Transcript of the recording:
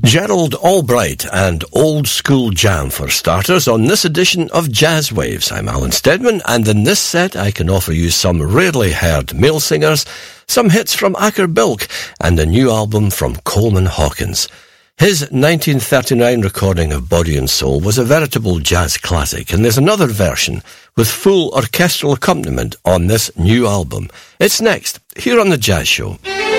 Gerald Albright and Old School Jam for starters on this edition of Jazz Waves. I'm Alan Steadman, and in this set I can offer you some rarely heard male singers, some hits from Acker Bilk, and a new album from Coleman Hawkins. His 1939 recording of Body and Soul was a veritable jazz classic, and there's another version with full orchestral accompaniment on this new album. It's next, here on The Jazz Show.